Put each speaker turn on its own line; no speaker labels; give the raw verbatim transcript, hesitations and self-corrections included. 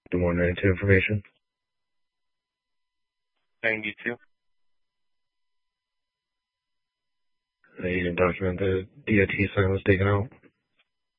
The one ninety-two information.
ninety-two.
Uh, you didn't document the D O T sign was taken out.